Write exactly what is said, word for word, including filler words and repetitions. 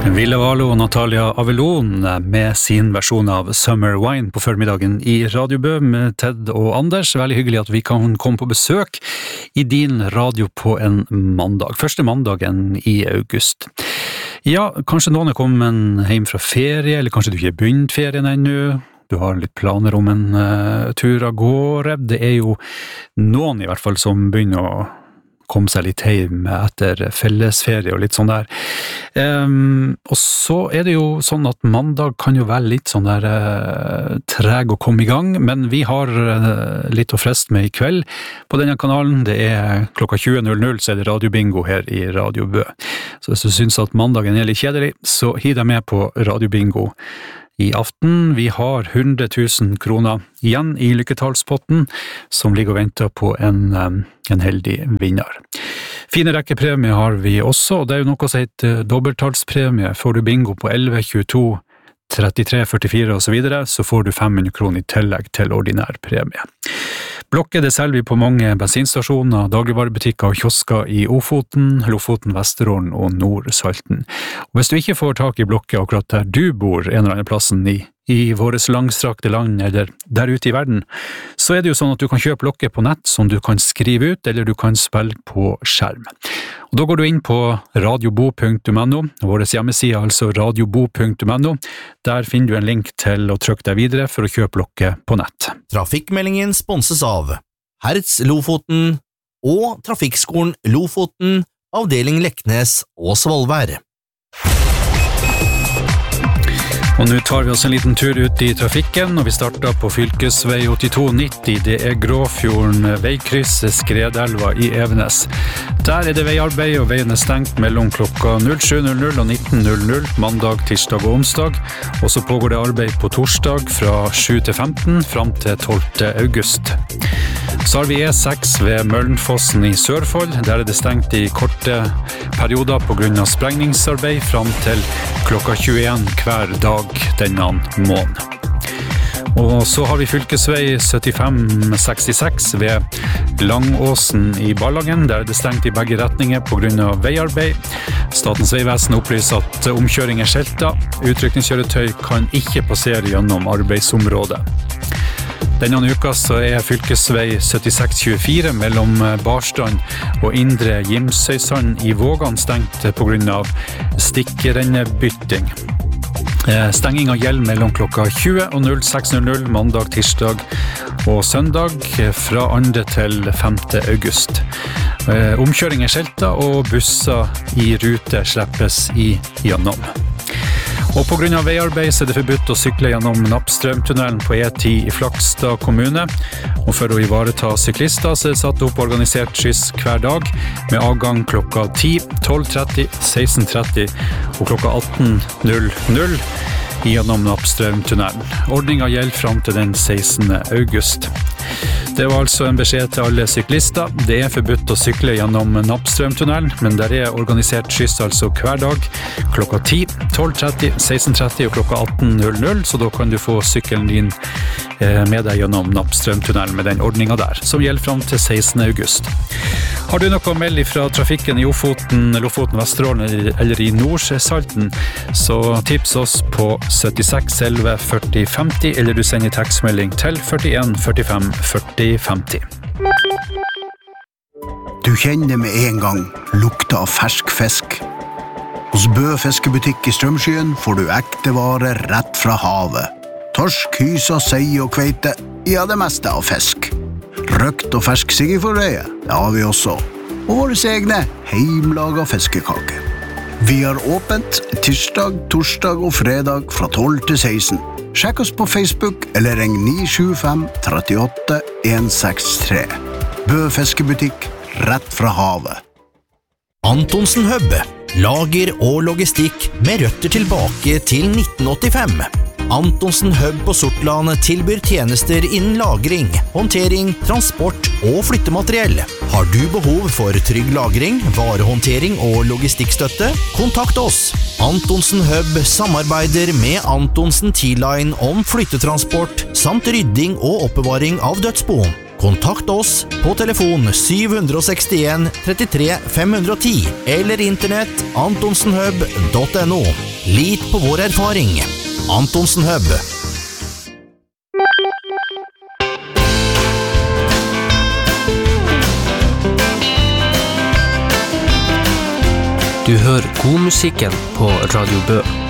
Ville Valo og Natalia Avelon med sin versjon av Summer Wine på formiddagen i Radio Bø med Ted og Anders. Veldig hyggelig at vi kan komme på besøk i din radio på en mandag. Første mandagen i august. Ja, kanskje noen er kommet hjem fra ferie, eller kanskje du ikke har begynt ferien ennå. Du har litt planer om en uh, tur av gårde. Det er jo noen i hvert fall som begynner å kom seg litt hjem etter fellesferie og litt sånn der. Um, og så er det jo sånn at mandag kan jo være litt sånn der uh, treg å komme i gang, men vi har uh, litt å freste med i kveld på denne kanalen. Det er klokka tjue null null, så er det radiobingo her i Radio Bø. Så hvis du synes at mandagen er litt kjedelig, så hi deg med på radiobingo i aften. Vi har hundre tusen kroner igjen i lykketallspotten, som ligger og venter på en, en heldig vinner. Fine rekkepremie har vi også, og det er jo noe som heter dobbelttallspremie. Får du bingo på elleve, tjueto, trettitre, førtifire og så videre, så får du fem hundre kroner i tillegg til ordinær premie. Blokker det selger vi på mange bensinstasjoner, dagligvarebutikker og kiosker i Ofoten, Lofoten, Vesterålen og Nord-Salten. Og hvis du ikke får tak i blokker akkurat der du bor, en eller annen plassen i, i våres langstrakte land eller der ute i verden, så er det jo sånn at du kan kjøpe blokker på nett som du kan skrive ut, eller du kan spille på skjerm. Og da går du inn på radiobo punktum no, vår hjemmeside, altså radiobo punktum no. Der finner du en link til å trykke deg videre for å kjøpe blokker på nett. Trafikkmeldingen sponses av Hertz Lofoten og Trafikkskolen Lofoten, avdeling Leknes og Svolvær. Og nå tar vi oss en liten tur ut i trafikken, og vi starter på fylkesvei åttito nitti. Det er Gråfjorden veikryss, Skredelva i Evenes. Der er det veiarbeid, og veien er stengt mellom klokka sju null null og nitten null null, mandag, tirsdag og onsdag. Og så pågår det arbeid på torsdag fra sju til femten, fram til tolvte august. Så har vi E seks ved Møllenfossen i Sørfold. Der er det stengt i korte perioder på grunn av sprengningsarbeid, fram til klokka tjueen hver dag denne måneden. Og så har vi fylkesvei syttifem sekstiseks ved Langåsen i Ballangen. Der er det stengt i begge retninger på grunn av veiarbeid. Statens vegvesen opplyser at omkjøring er skjeltet. Utrykningskjøretøy kan ikke passere gjennom arbeidsområdet. Denne uka så er fylkesvei syttiseks tjuefire mellom Barstrand og Indre Gimsøysand i Vågan stengt på grunn av stikkrennebytting. Stenginga gjelder mellom klokka tjue og seks null null mandag, tirsdag og søndag fra andre til femte august. Omkjøring er skjeltet og busser i rute slippes i gjennom. Og på grunn av veiarbeid så er det forbudt å sykle gjennom Nappstrømtunnelen på E ti i Flakstad kommune. Og for å ivareta syklister så er det satt opp organisert skyss hver dag med avgang klokka ti, tolv tretti, seksten tretti og klokka atten null null gjennom Nappstrømtunnelen. Ordningen gjelder fram til den sekstende august. Det var altså en beskjed til alle syklister. Det er forbudt å sykle gjennom Nappstrømtunnelen, men der er organisert skyss altså hver dag klokka ti, tolv tretti, seksten tretti og klokka atten null null, så da kan du få sykkelen din med deg gjennom Nappstrømtunnelen med den ordningen der, som gjelder fram til sekstende august. Har du noe å melde fra trafikken i Ofoten, Lofoten, Vesterålen eller i Nord-Salten, så tips oss på syttiseks elleve førti femti, eller du sender tekstmelding til førtien førtifem førti femti. Du kjenner med en gang lukta av fersk fisk. Hos Bø fiskebutikk i Strømskyen får du ekte varer rett fra havet. Torsk, hysa, sei og kveite, ja det meste av fisk. Røkt og fersk siggeforreie, det har vi også. Og våre egne heimlaga fiskekake. Vi har åpent tirsdag, torsdag og fredag fra tolv til seksten. Sjekk oss på Facebook eller ring ni sju fem, tre åtte, en seks tre. Bø fiskebutikk, rett fra havet. Antonsen Hub, lager og logistikk med røtter tilbake til nitten åttifem. Antonsen Hub på Sortland tilbyr tjenester innen lagring, håndtering, transport og flyttemateriell. Har du behov for trygg lagring, varehåndtering og logistikkstøtte? Kontakt oss. Antonsen Hub samarbeider med Antonsen T-Line om flyttetransport samt rydding og oppbevaring av dødsbo. Kontakt oss på telefon syv seks en, trettitre fem ti eller internett antonsenhub punktum no. Lit på vår erfaring. Antonsen Hub. Du hører godmusikken på Radio Bø.